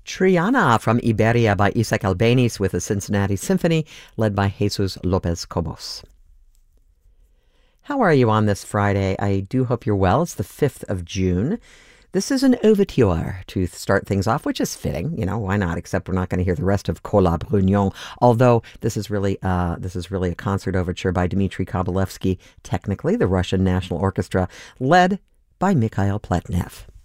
Triana from Iberia by Isaac Albéniz with the Cincinnati Symphony, led by Jesus Lopez Cobos. How are you on this Friday? I do hope you're well. It's the 5th of June. This is an overture to start things off, which is fitting. You know, why not? Except we're not going to hear the rest of Cola Brugnon, although this is really a concert overture by Dmitry Kabalevsky, technically the Russian National Orchestra, led by Mikhail Pletnev.